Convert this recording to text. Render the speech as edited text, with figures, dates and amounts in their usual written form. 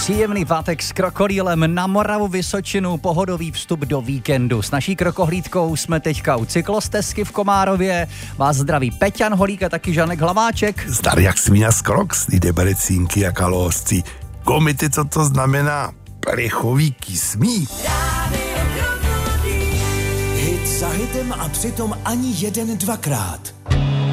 Příjemný pátek s Krokodýlem na Moravu Vysočinu, pohodový vstup do víkendu. S naší krokohlídkou jsme teďka u cyklostezky v Komárově. Vás zdraví Peťan Holík a taky Žanek Hlaváček. Zdar jak svíňa z Kroks, ty deberecínky a kalósci. Komity, co to znamená? Plechový kysmí. Hit za hitem a přitom ani jeden dvakrát.